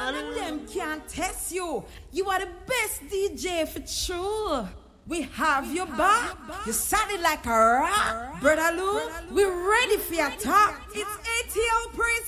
None of them can test you. You are the best DJ for true. We have your back. You solid like a rock. Brother Lou, we're ready for your talk. It's ATL Praise